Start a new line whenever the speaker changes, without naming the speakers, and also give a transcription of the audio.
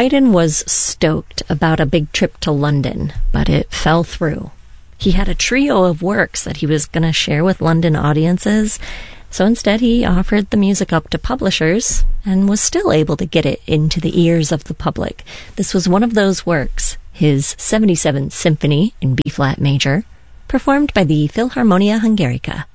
Haydn was stoked about a big trip to London, but it fell through. He had a trio of works that he was going to share with London audiences, so instead he offered the music up to publishers and was still able to get it into the ears of the public. This was one of those works, his 77th Symphony in B-flat major, performed by the Philharmonia Hungarica.